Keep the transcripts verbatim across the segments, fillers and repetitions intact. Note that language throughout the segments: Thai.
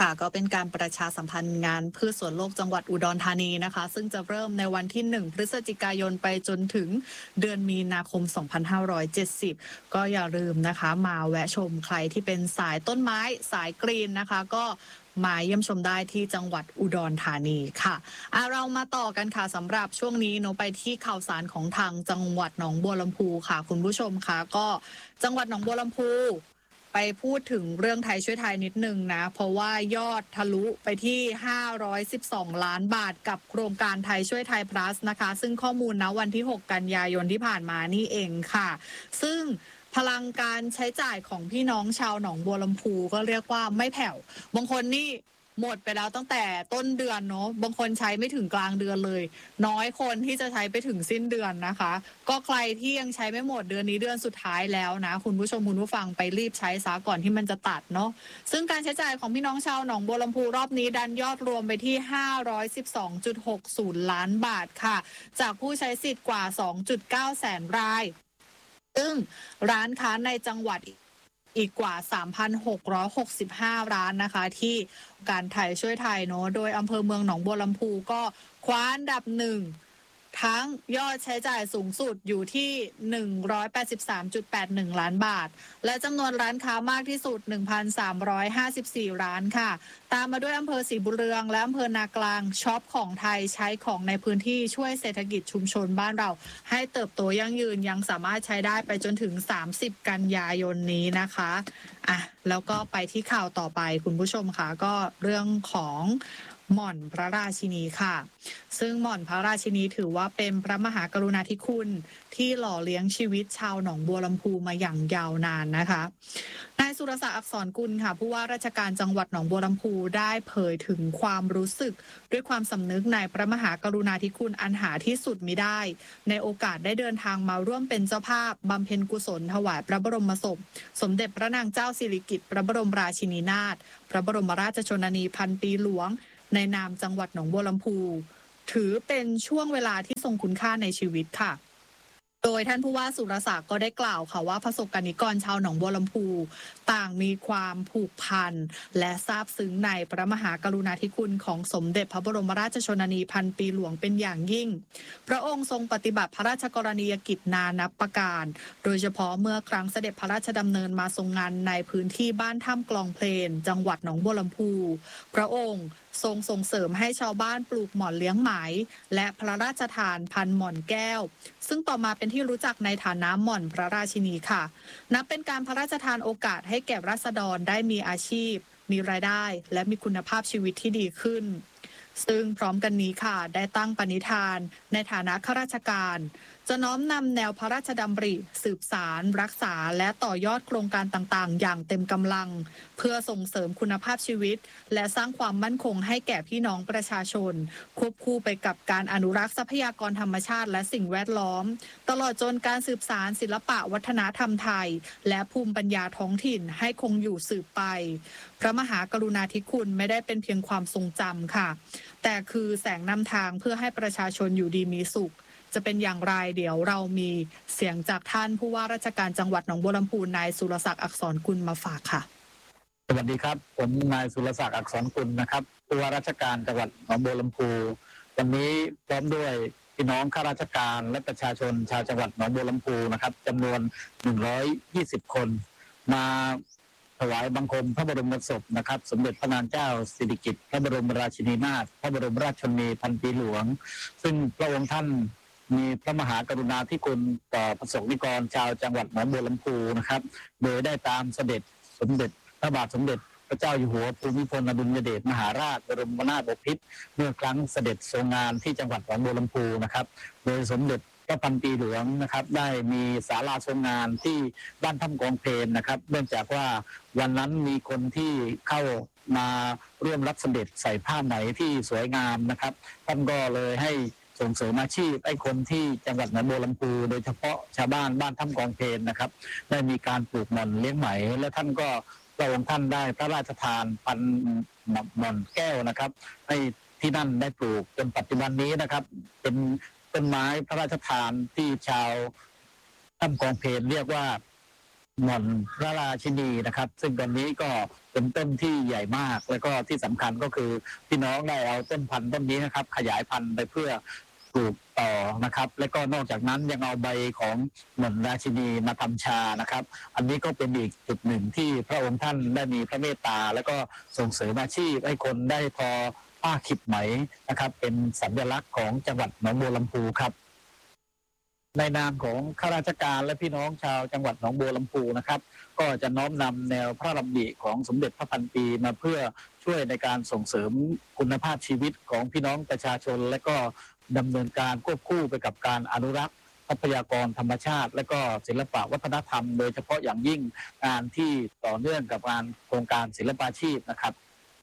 ค่ะก็เป็นการประชาสัมพันธ์งานพืชสวนโลกจังหวัดอุดรธานีนะคะซึ่งจะเริ่มในวันที่หนึ่งพฤศจิกายนไปจนถึงเดือนมีนาคมสองพันห้าร้อยเจ็ดสิบก็อย่าลืมนะคะมาแวะชมใครที่เป็นสายต้นไม้สายกรีนนะคะก็มาเยี่ยมชมได้ที่จังหวัดอุดรธานีค่ะอ่ะเรามาต่อกันค่ะสำหรับช่วงนี้เนาะไปที่ข่าวสารของทางจังหวัดหนองบัวลำพูค่ะคุณผู้ชมค่ะก็จังหวัดหนองบัวลำพูไปพูดถึงเรื่องไทยช่วยไทยนิดนึงนะเพราะว่ายอดทะลุไปที่ห้าร้อยสิบสองล้านบาทกับโครงการไทยช่วยไทย plus นะคะซึ่งข้อมูลณวันที่หกกันยายนที่ผ่านมานี่เองค่ะซึ่งพลังการใช้จ่ายของพี่น้องชาวหนองบัวลำพูก็เรียกว่าไม่แผ่วบางคนนี่หมดไปแล้วตั้งแต่ต้นเดือนเนาะบางคนใช้ไม่ถึงกลางเดือนเลยน้อยคนที่จะใช้ไปถึงสิ้นเดือนนะคะก็ใครที่ยังใช้ไม่หมดเดือนนี้เดือนสุดท้ายแล้วนะคุณผู้ชมคุณผู้ฟังไปรีบใช้ซะก่อนที่มันจะตัดเนาะซึ่งการใช้จ่ายของพี่น้องชาวหนองบัวลำพูรอบนี้ดันยอดรวมไปที่ ห้าร้อยสิบสองจุดหกศูนย์ ล้านบาทค่ะจากผู้ใช้สิทธิ์กว่า สองจุดเก้า แสนรายซึ่งร้านค้าในจังหวัดอีกกว่า สามพันหกร้อยหกสิบห้า ร้านนะคะที่การไทยช่วยไทยเนาะโดยอำเภอเมืองหนองบัวลำพูก็คว้าอันดับหนึ่งทั้งยอดใช้จ่ายสูงสุดอยู่ที่ หนึ่งร้อยแปดสิบสามจุดแปดหนึ่ง ล้านบาทและจำนวนร้านค้ามากที่สุด หนึ่งพันสามร้อยห้าสิบสี่ ร้านค่ะตามมาด้วยอำเภอศรีบุญเรืองและอำเภอนากลางช็อปของไทยใช้ของในพื้นที่ช่วยเศรษฐกิจชุมชนบ้านเราให้เติบโตยั่งยืนยังสามารถใช้ได้ไปจนถึงสามสิบกันยายนนี้นะคะอ่ะแล้วก็ไปที่ข่าวต่อไปคุณผู้ชมค่ะก็เรื่องของหม่อนพระราชินีค่ะซึ่งหม่อนพระราชินีถือว่าเป็นพระมหากรุณาธิคุณที่หล่อเลี้ยงชีวิตชาวหนองบัวลำพูมาอย่างยาวนานนะคะนายสุรศักดิ์อักษรกุลค่ะผู้ว่าราชการจังหวัดหนองบัวลำพูได้เผยถึงความรู้สึกด้วยความสำนึกในพระมหากรุณาธิคุณอันหาที่สุดมิได้ในโอกาสได้เดินทางมาร่วมเป็นเจ้าภาพบำเพ็ญกุศลถวายพระบรมศพสมเด็จพระนางเจ้าสิริกิติ์พระบรมราชินีนาถพระบรมราชชนนีพันปีหลวงในนามจังหวัดหนองบัวลำพูถือเป็นช่วงเวลาที่ทรงคุณค่าในชีวิตค่ะโดยท่านผู้ว่าสุรศักดิ์ก็ได้กล่าวค่ะว่าประสบกนิกรชาวหนองบัวลำพูต่างมีความผูกพันและซาบซึ้งในพระมหากรุณาธิคุณของสมเด็จพระบรมราชชนนีพันปีหลวงเป็นอย่างยิ่งพระองค์ทรงปฏิบัติพระราชกรณียกิจนานับประการโดยเฉพาะเมื่อครั้งเสด็จพระราชดำเนินมาทรงงานในพื้นที่บ้านถ้ำกลองเพลนจังหวัดหนองบัวลำพูพระองค์ทรงส่งเสริมให้ชาวบ้านปลูกหม่อนเลี้ยงไหมและพระราชทานพันธุ์หม่อนแก้วซึ่งต่อมาเป็นที่รู้จักในฐานะหม่อนพระราชินีค่ะนับเป็นการพระราชทานโอกาสให้แก่ราษฎรได้มีอาชีพมีรายได้และมีคุณภาพชีวิตที่ดีขึ้นซึ่งพร้อมกันนี้ค่ะได้ตั้งปณิธานในฐานะข้าราชการจะน้อมนำแนวพระราชดำริสืบสารรักษาและต่อยอดโครงการต่างๆอย่างเต็มกำลังเพื่อส่งเสริมคุณภาพชีวิตและสร้างความมั่นคงให้แก่พี่น้องประชาชนควบคู่ไปกับการอนุรักษ์ทรัพยากรธรรมชาติและสิ่งแวดล้อมตลอดจนการสืบสารศิลปะวัฒนธรรมไทยและภูมิปัญญาท้องถิ่นให้คงอยู่สืบไปพระมหากรุณาธิคุณไม่ได้เป็นเพียงความทรงจำค่ะแต่คือแสงนำทางเพื่อให้ประชาชนอยู่ดีมีสุขจะเป็นอย่างไรเดี๋ยวเรามีเสียงจากท่านผู้ว่าราชการจังหวัดหนองบัวลำพูนายสุรศักดิ์อักษรกุลมาฝากค่ะสวัสดีครับผมนายสุรศักดิ์อักษรกุลนะครับผู้ว่าราชการจังหวัดหนองบัวลำพูวันนี้พร้อมด้วยพี่น้องข้าราชการและประชาชนชาวจังหวัดหนองบัวลำพูนะครับจำนวนหนึ่งร้อยยี่สิบคนมาถวายบังคมพระบรมศพนะครับสมเด็จพระนางเจ้าสิริกิติ์พระบรมราชินีนาถพระบรมราชชนนีพันปีหลวงซึ่งพระองค์ท่านมีพระมหากรุณาธิคุณต่อประสบนิกรชาวจังหวัดหนองบัวลำพูนะครับโดยได้ตามเสด็จสมเด็จพระบาทสมเด็จพระเจ้าอยู่หัวภูมิพลอดุลยเดชมหาราชบรมนาถบพิตรเมื่อครั้งเสด็จทรงงานที่จังหวัดหนองบัวลำพูนะครับโดยสมเด็จพระพันปีหลวงนะครับได้มีศาลาทรงงานที่บ้านถ้ำกองเพลนนะครับเนื่องจากว่าวันนั้นมีคนที่เข้ามาร่วมรับเสด็จใส่ผ้าไหมที่สวยงามนะครับท่านก็เลยให้ส่งเสริมอาชีพให้คนที่จังหวัดหนองบัวลำพูโดยเฉพาะชาวบ้านบ้านถ้ำกองเพลนนะครับได้มีการปลูกหม่อนเลี้ยงไหมและท่านก็พระองค์ท่านได้พระราชทานพันธุ์หม่อนแก้วนะครับให้ที่นั่นได้ปลูกจนปัจจุบันนี้นะครับเป็นต้นไม้พระราชทานที่ชาวถ้ำกองเพลนเรียกว่าหม่อนพระราชินีนะครับซึ่งตอนนี้ก็เป็นต้นที่ใหญ่มากแล้วก็ที่สำคัญก็คือพี่น้องได้เอาต้นพันธุ์ต้นนี้นะครับขยายพันธุ์ไปเพื่อปลูกต่อนะครับและก็นอกจากนั้นยังเอาใบของหม่อนราชินีมาทำชานะครับอันนี้ก็เป็นอีกจุดหนึ่งที่พระองค์ท่านได้มีพระเมตตาแล้วก็ส่งเสริมอาชีพให้คนได้ทอผ้าขิดไหมนะครับเป็นสัญลักษณ์ของจังหวัดหนองบัวลำพูครับในนามของข้าราชการและพี่น้องชาวจังหวัดหนองบัวลำพูนะครับก็จะน้อมนำแนวพระดำริของสมเด็จพระพันปีมาเพื่อช่วยในการส่งเสริมคุณภาพชีวิตของพี่น้องประชาชนและก็ดำเนินการควบคู่ไปกับการอนุรักษ์ทรัพยากรธรรมชาติและก็ศิลปวัฒนธรรมโดยเฉพาะอย่างยิ่งงานที่ต่อเนื่องกับงานโครงการศิลปาชีพนะครับ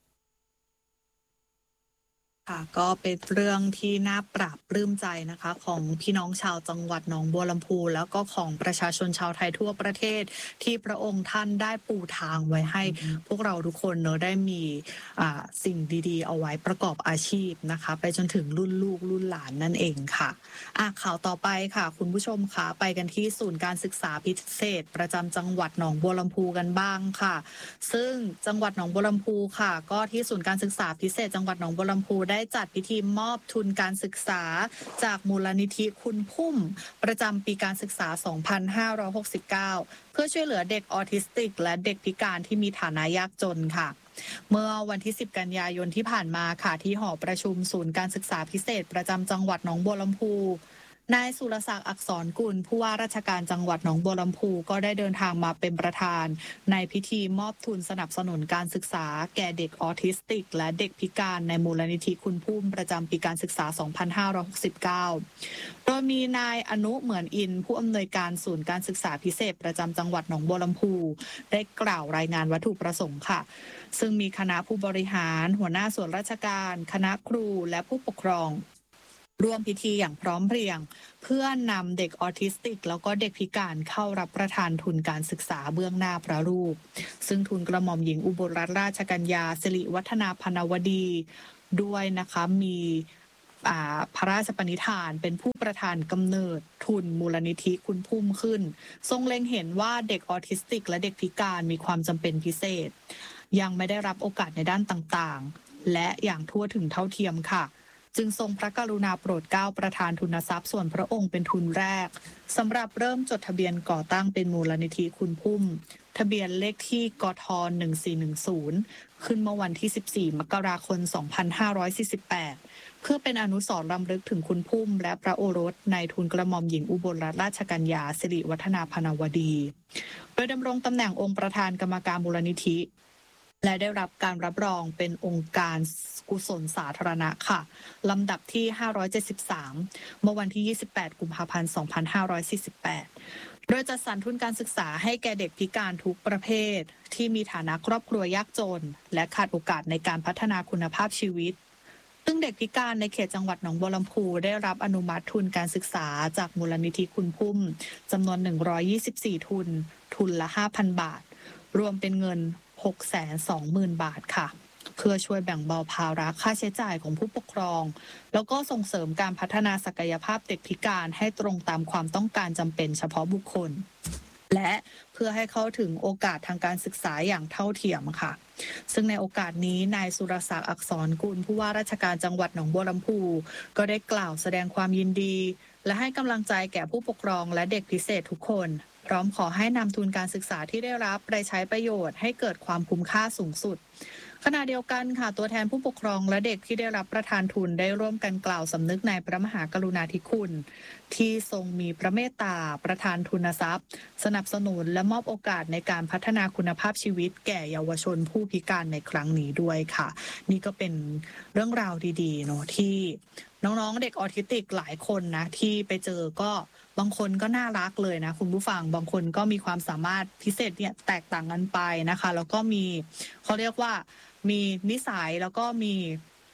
ค่ะก็เป็นเรื่องที่น่าปราบปลื้มใจนะคะของพี่น้องชาวจังหวัดหนองบัวลำพูแล้วก็ของประชาชนชาวไทยทั่วประเทศที่พระองค์ท่านได้ปูทางไว้ให้พวกเราทุกคนเนอะได้มีอ่าสิ่งดีๆเอาไว้ประกอบอาชีพนะคะไปจนถึงรุ่นลูกรุ่นหลานนั่นเองค่ะอ่ะข่าวต่อไปค่ะคุณผู้ชมคะไปกันที่ศูนย์การศึกษาพิเศษประจำจังหวัดหนองบัวลำพูกันบ้างค่ะซึ่งจังหวัดหนองบัวลำพูค่ะก็ที่ศูนย์การศึกษาพิเศษจังหวัดหนองบัวลำพูได้จัดพิธีมอบทุนการศึกษาจากมูลนิธิคุณพุ่มประจำปีการศึกษา สองพันห้าร้อยหกสิบเก้า เพื่อช่วยเหลือเด็กออทิสติกและเด็กพิการที่มีฐานะยากจนค่ะเมื่อวันที่สิบกันยายนที่ผ่านมาค่ะที่หอประชุมศูนย์การศึกษาพิเศษประจำจังหวัดหนองบัวลำพูนายสุรศักดิ์อักษรกุลผู้ว่าราชการจังหวัดหนองบัวลำพูก็ได้เดินทางมาเป็นประธานในพิธีมอบทุนสนับสนุนการศึกษาแก่เด็กออทิสติกและเด็กพิการในมูลนิธิคุณพุ่มประจำปีการศึกษา สองพันห้าร้อยหกสิบเก้า โดยมีนายอนุเหมือนอินผู้อำนวยการศูนย์การศึกษาพิเศษประจำจังหวัดหนองบัวลำพูได้กล่าวรายงานวัตถุประสงค์ค่ะซึ่งมีคณะผู้บริหารหัวหน้าส่วนราชการคณะครูและผู้ปกครองร่วมพิธีอย่างพร้อมเพรียงเพื่อนำเด็กออทิสติกแล้วก็เด็กพิการเข้ารับประทานทุนการศึกษาเบื้องหน้าพระรูปซึ่งทุนกระหม่อมหญิงอุบลรัตนราชกัญญาสิริวัฒนาพนวดีด้วยนะคะมีพระราชปณิธานเป็นผู้ประธานกำเนิดทุนมูลนิธิคุณพุ่มขึ้นทรงเล็งเห็นว่าเด็กออทิสติกและเด็กพิการมีความจำเป็นพิเศษยังไม่ได้รับโอกาสในด้านต่างๆและอย่างทั่วถึงเท่าเทียมค่ะจึงทรงพระกรุณาโปรดเกล้าประทานทุนทรัพย์ส่วนพระองค์เป็นทุนแรกสำหรับเริ่มจดทะเบียนก่อตั้งเป็นมูลนิธิคุณพุ่มทะเบียนเลขที่กทหนึ่งสี่หนึ่งศูนย์ขึ้นเมื่อวันที่สิบสี่มกราคมสองพันห้าร้อยสี่สิบแปดเพื่อเป็นอนุสรณ์รำลึกถึงคุณพุ่มและพระโอรสในทุนกระหม่อมหญิงอุบลรัตนราชกัญญาสิริวัฒนาพนวดีโดยดำรงตำแหน่งองค์ประธานกรรมการมูลนิธิและได้รับการรับรองเป็นองค์การกุศลสาธารณะค่ะลำดับที่ห้าร้อยเจ็ดสิบสามเมื่อวันที่ยี่สิบแปดกุมภาพันธ์สองพันห้าร้อยสี่สิบแปดโดยจัดสรรทุนการศึกษาให้แก่เด็กพิการทุกประเภทที่มีฐานะครอบครัวยากจนและขาดโอกาสในการพัฒนาคุณภาพชีวิตซึ่งเด็กพิการในเขตจังหวัดหนองบัวลำพูได้รับอนุมัติทุนการศึกษาจากมูลนิธิคุณพุ่มจำนวนหนึ่งร้อยยี่สิบสี่ทุนทุนละ ห้าพัน บาทรวมเป็นเงิน หกแสนสองหมื่น บาทค่ะเพื่อช่วยแบ่งเบาภาระค่าใช้จ่ายของผู้ปกครองแล้วก็ส่งเสริมการพัฒนาศักยภาพเด็กพิการให้ตรงตามความต้องการจำเป็นเฉพาะบุคคลและเพื่อให้เข้าถึงโอกาสทางการศึกษาอย่างเท่าเทียมค่ะซึ่งในโอกาสนี้นายสุรศักดิ์อักษรกุลผู้ว่าราชการจังหวัดหนองบัวลำพูก็ได้กล่าวแสดงความยินดีและให้กำลังใจแก่ผู้ปกครองและเด็กพิเศษทุกคนพร้อมขอให้นำทุนการศึกษาที่ได้รับไปใช้ประโยชน์ให้เกิดความคุ้มค่าสูงสุดขณะเดียวกันค่ะตัวแทนผู้ปกครองและเด็กที่ได้รับประทานทุนได้ร่วมกันกล่าวสำนึกในพระมหากรุณาธิคุณที่ทรงมีพระเมตตาประทานทุนทรัพย์สนับสนุนและมอบโอกาสในการพัฒนาคุณภาพชีวิตแก่เยาวชนผู้พิการในครั้งนี้ด้วยค่ะนี่ก็เป็นเรื่องราวดีๆเนาะที่น้องๆเด็กออทิสติกหลายคนนะที่ไปเจอก็บางคนก็น่ารักเลยนะคุณผู้ฟังบางคนก็มีความสามารถพิเศษเนี่ยแตกต่างกันไปนะคะแล้วก็มีเขาเรียกว่ามีนิสัยแล้วก็มี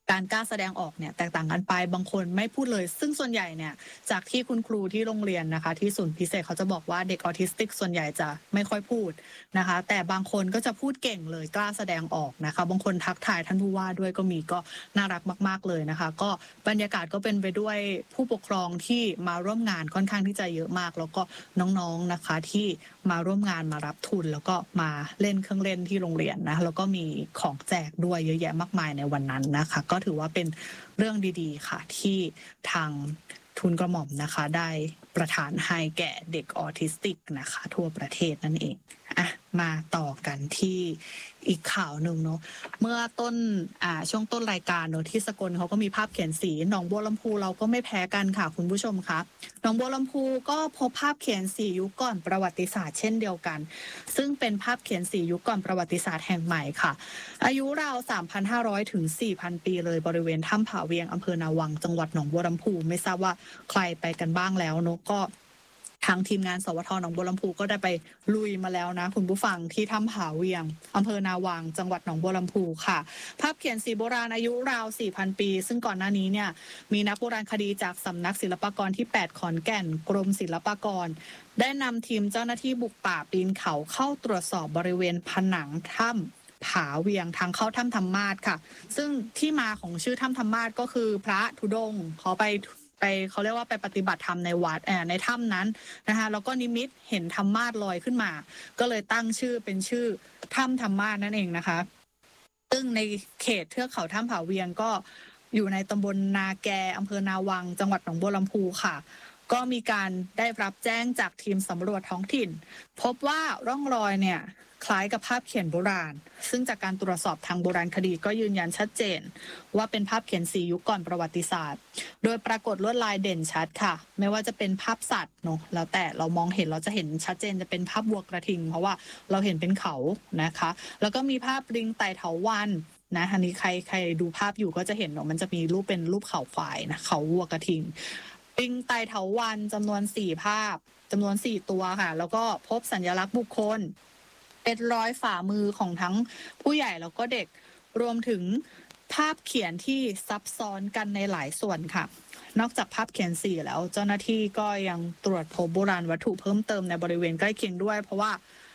การกล้าแสดงออกเนี่ยแตกต่างกันไปบางคนไม่พูดเลยซึ่งส่วนใหญ่เนี่ยจากที่คุณครูที่โรงเรียนนะคะที่ศูนย์พิเศษเขาจะบอกว่าเด็กออทิสติกส่วนใหญ่จะไม่ค่อยพูดนะคะแต่บางคนก็จะพูดเก่งเลยกล้าแสดงออกนะคะบางคนทักทายท่านผู้ว่าด้วยก็มีก็น่ารักมากๆเลยนะคะก็บรรยากาศก็เป็นไปด้วยผู้ปกครองที่มาร่วมงานค่อนข้างที่จะเยอะมากแล้วก็น้องๆนะคะที่มาร่วมงานมารับทุนแล้วก็มาเล่นเครื่องเล่นที่โรงเรียนนะแล้วก็มีของแจกด้วยเยอะแยะมากมายในวันนั้นนะคะก็ถือว่าเป็นเรื่องดีๆค่ะที่ทางทุนกระหม่อมนะคะได้ประทานให้แก่เด็กออทิสติกนะคะทั่วประเทศนั่นเองอ่ะมาต่อกันที่อีกข่าวหนึ่งเนาะเมื่อต้นอ่าช่วงต้นรายการเนาะที่สกลเขาก็มีภาพเขียนสีหนองบัวลำพูเราก็ไม่แพ้กันค่ะคุณผู้ชมคะหนองบัวลำพูก็พบภาพเขียนสียุคก่อนประวัติศาสตร์เช่นเดียวกันซึ่งเป็นภาพเขียนสียุคก่อนประวัติศาสตร์แห่งใหม่ค่ะอายุราว สามพันห้าร้อย ถึง สี่พัน ปีเลยบริเวณถ้ำผาเวียงอำเภอนาวังจังหวัดหนองบัวลำพูไม่ทราบว่าใครไปกันบ้างแล้วเนาะก็ทางทีมงานสวทหนองบัวลำพูก็ได้ไปลุยมาแล้วนะคุณผู้ฟังที่ถ้ำผาเวียงอำเภอนาวังจังหวัดหนองบัวลำพูค่ะภาพเขียนสีโบราณอายุราว สี่พัน ปีซึ่งก่อนหน้านี้เนี่ยมีนักโบราณคดีจากสำนักศิลปากรที่ แปด ขอนแก่นกรมศิลปากรได้นำทีมเจ้าหน้าที่บุกป่าปีนเขาเข้าตรวจสอบบริเวณผนังถ้ำผาเวียงทางเข้าถ้ำธรรมาสค่ะซึ่งที่มาของชื่อถ้ำธรรมาสก็คือพระธุดงค์เขาไปไปเขาเรียกว่าไปปฏิบัติธรรมในวัดแอในถ้ำนั้นนะคะแล้วก็นิมิตเห็นธรรมาสลอยขึ้นมาก็เลยตั้งชื่อเป็นชื่อถ้ำธรรมาสนั่นเองนะคะซึ่งในเขตเทือกเขาถ้ำผาเวียงก็อยู่ในตำบลนาแกอำเภอนาวังจังหวัดหนองบัวลำพูค่ะก็มีการได้รับแจ้งจากทีมสำรวจท้องถิ่นพบว่าร่องรอยเนี่ยคล้ายกับภาพเขียนโบราณซึ่งจากการตรวจสอบทางโบราณคดีก็ยืนยันชัดเจนว่าเป็นภาพเขียนสียุคก่อนประวัติศาสตร์โดยปรากฏลวดลายเด่นชัดค่ะไม่ว่าจะเป็นภาพสัตว์เนาะแล้วแต่เรามองเห็นเราจะเห็นชัดเจนจะเป็นภาพวัวกระทิงเพราะว่าเราเห็นเป็นเขานะคะแล้วก็มีภาพลิงไต่เถาวัลย์นะอันนี้ใครใครดูภาพอยู่ก็จะเห็นเนาะมันจะมีรูปเป็นรูปเขาควายนะเขาวัวกระทิงลิงไต่เถาวัลย์จำนวนสี่ภาพจำนวนสี่ตัวค่ะแล้วก็พบสัญลักษณ์บุคคลเป็นรอยฝ่ามือของทั้งผู้ใหญ่แล้วก็เด็กรวมถึงภาพเขียนที่ซับซ้อนกันในหลายส่วนค่ะนอกจากภาพเขียนสีแล้วเจ้าหน้าที่ก็ยังตรวจพบโบราณวัตถุเพิ่มเติมในบริเวณใกล้เคียงด้วยเพราะว่า